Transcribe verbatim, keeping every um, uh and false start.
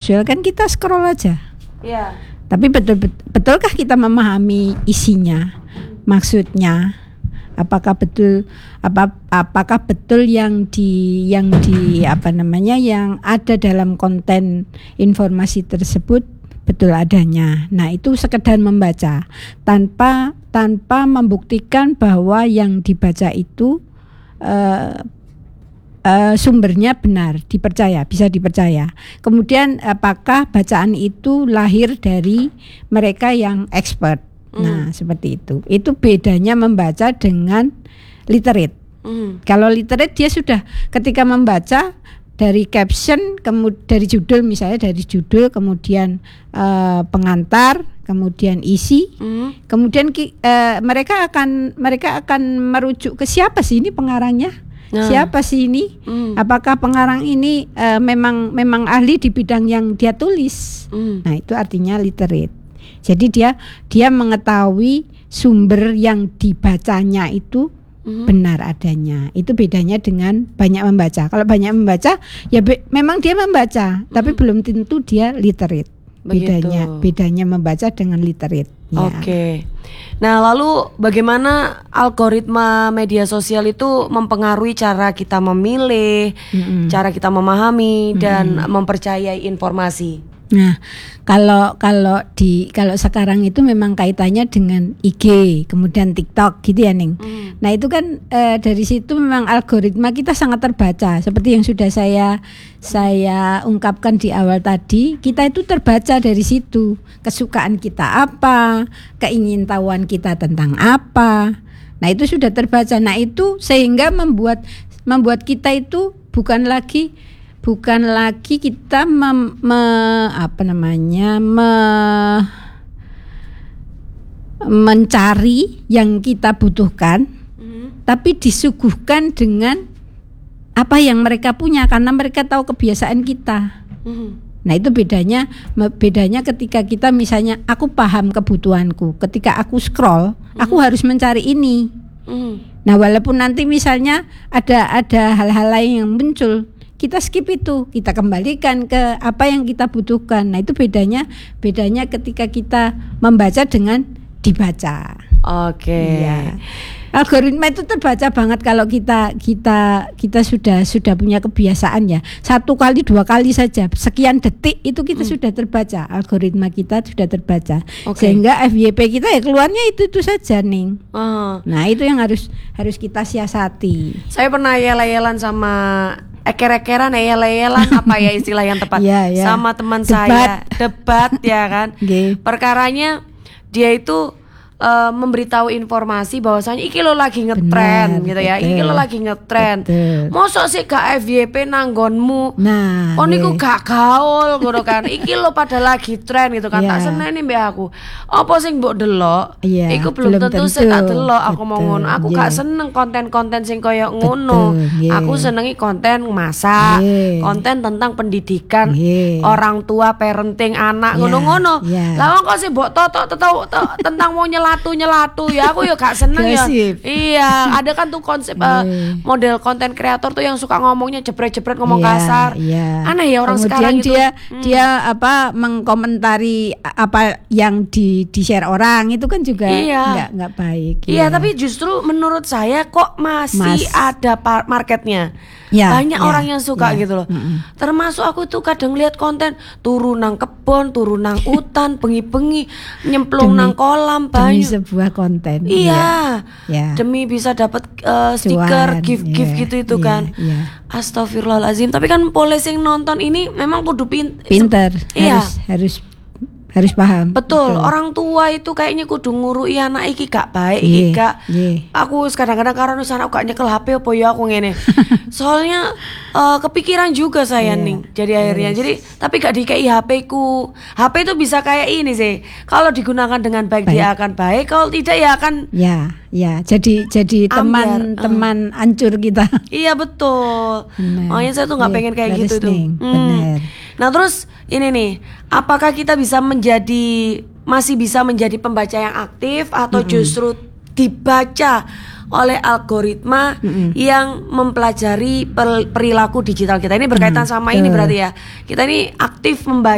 visual kan kita scroll aja. Iya. Tapi betul betulkah kita memahami isinya, maksudnya? Apakah betul apa apakah betul yang di yang di apa namanya yang ada dalam konten informasi tersebut betul adanya. Nah, itu sekedar membaca tanpa tanpa membuktikan bahwa yang dibaca itu uh, uh, sumbernya benar, dipercaya, bisa dipercaya. Kemudian apakah bacaan itu lahir dari mereka yang expert? Nah, mm. seperti itu. Itu bedanya membaca dengan literate. Mm. Kalau literate dia sudah ketika membaca dari caption, kemudian dari judul misalnya dari judul, kemudian uh, pengantar, kemudian isi, mm. kemudian uh, mereka akan mereka akan merujuk ke siapa sih ini pengarangnya? Nah. Siapa sih ini? Mm. Apakah pengarang ini uh, memang memang ahli di bidang yang dia tulis? Mm. Nah, itu artinya literate. Jadi dia dia mengetahui sumber yang dibacanya itu mm-hmm. benar adanya. Itu bedanya dengan banyak membaca. Kalau banyak membaca ya be, memang dia membaca, mm-hmm. tapi belum tentu dia literate. Begitu. Bedanya bedanya membaca dengan literate. Ya. Oke. Okay. Nah, lalu bagaimana algoritma media sosial itu mempengaruhi cara kita memilih, mm-hmm. cara kita memahami mm-hmm. dan mempercayai informasi? Nah, kalau kalau di kalau sekarang itu memang kaitannya dengan I G, kemudian TikTok gitu ya, Ning. Hmm. Nah, itu kan e, dari situ memang algoritma kita sangat terbaca. Seperti yang sudah saya saya ungkapkan di awal tadi, kita itu terbaca dari situ. Kesukaan kita apa, keingintahuan kita tentang apa. Nah, itu sudah terbaca. Nah, itu sehingga membuat membuat kita itu bukan lagi bukan lagi kita mem, me, apa namanya me, mencari yang kita butuhkan, mm-hmm. tapi disuguhkan dengan apa yang mereka punya karena mereka tahu kebiasaan kita. Mm-hmm. Nah, itu bedanya bedanya ketika kita misalnya aku paham kebutuhanku, ketika aku scroll, mm-hmm. aku harus mencari ini. Mm-hmm. Nah, walaupun nanti misalnya ada ada hal-hal lain yang muncul, kita skip itu, kita kembalikan ke apa yang kita butuhkan. Nah, itu bedanya bedanya ketika kita membaca dengan dibaca. Oke. Okay. Iya. Algoritma itu terbaca banget kalau kita kita kita sudah sudah punya kebiasaan ya. Satu kali dua kali saja sekian detik itu kita hmm. sudah terbaca. Algoritma kita sudah terbaca. Okay. Sehingga F Y P kita ya keluarnya itu itu saja, Ning. Uh. Nah, itu yang harus harus kita siasati. Saya pernah yel-yelan sama eker-ekeran ya leyelan apa ya istilah yang tepat yeah, yeah. sama teman debat. saya debat ya kan. Okay. Perkaranya dia itu uh, memberitahu informasi bahwasanya iki lo lagi ngetren gitu ya, betul. Iki lo lagi ngetren. Mosok sih gak F Y P nanggonmu. Nah, oh niku gak gaul ngono kan. Iki lo pada lagi tren gitu kan. Yeah. Tak seneni mbek aku. Apa sing mbok delok? Yeah, iku belum, belum tentu sing tak delok aku mau ngono. Aku yeah. gak seneng konten-konten sing koyo ngono. Yeah. Aku senengi konten masak, yeah. konten tentang pendidikan, yeah. orang tua, parenting anak ngono-ngono. Yeah. Lah wong kok sih mbok totok tentang mau nyelatu nyelatu ya aku ya gak seneng ya. Iya, ada kan tuh konsep uh, model konten kreator tuh yang suka ngomongnya jepret-jepret ngomong yeah, kasar. Yeah. Aneh ya orang kemudian sekarang dia, itu. Hmm. Dia apa mengkomentari apa yang di di share orang itu kan juga iya. nggak nggak baik. Iya, ya. Tapi justru menurut saya kok masih Mas. ada marketnya. Ya, banyak ya, orang yang suka ya. gitu loh. Mm-mm. Termasuk aku tuh kadang lihat konten turun nang kebon, turun nang hutan, bengi-bengi nyemplung demi, nang kolam banyu. Demi sebuah konten. Iya. Ya. Demi bisa dapat uh, stiker, gift-gift ya, gitu itu ya, kan. Ya. Astagfirullahalazim. Tapi kan polis yang nonton ini memang kudu pin- pinter. Iya. Harus harus harus paham. Betul, betul. Orang tua itu kayaknya kudu ngurui anak iki gak baik, yeah, iki gak. Yeah. Aku kadang-kadang karena sana aku gak nyekel H P apa ya aku ngene. Soalnya uh, kepikiran juga saya yeah. nih. Jadi akhirnya, yes. jadi tapi gak dikei H P ku. H P itu bisa kayak ini sih. Kalau digunakan dengan baik, baik. dia akan baik, kalau tidak ya akan. Ya, ya. Jadi jadi teman-teman uh. hancur kita. Iya betul. Makanya saya tuh nggak yeah, pengen kayak gitu tuh. Hmm. Benar. Nah terus ini nih, apakah kita bisa menjadi masih bisa menjadi pembaca yang aktif atau mm-hmm. justru dibaca oleh algoritma mm-hmm. yang mempelajari perilaku digital kita? Ini berkaitan mm-hmm. sama ini berarti ya. Kita ini aktif membaca